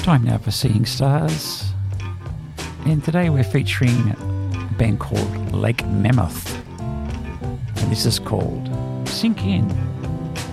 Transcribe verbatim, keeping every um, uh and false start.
Time now for Seeing Stars, and today we're featuring a band called Lake Mammoth, and this is called Sink In.